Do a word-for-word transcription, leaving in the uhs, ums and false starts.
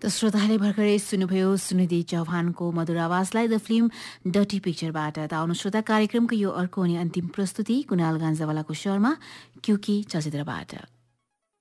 त श्रोताले भर्खरै सुन्नुभयो सुनिधि चौहानको मधुर आवाजलाई द फिल्म डर्टी पिक्चरबाट। त आउनु श्रोता कार्यक्रमको यो अर्को अनि अन्तिम प्रस्तुति कुनाल गान्जावालाको स्वरमा क्युकी चलचित्रबाट।